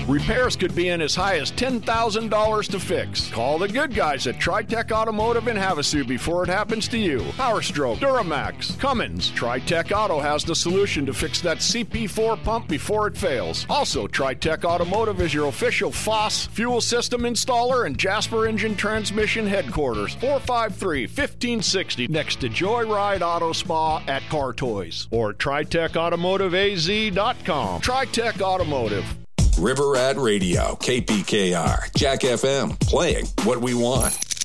Repairs could be in as high as $10,000 to fix. Call the good guys at TriTech Automotive in Havasu before it happens to you. Power Stroke, Duramax, Cummins. TriTech Auto has the solution to fix that CP4 pump before it fails. Also, TriTech Automotive is your official FOSS fuel system installer and Jasper Engine Transmission headquarters. 453-1560 next to Joyride Auto Spa at Car Toys. Or TriTechAutomotiveAZ.com. TriTech Automotive. River Rat Radio, KPKR, Jack FM, playing what we want.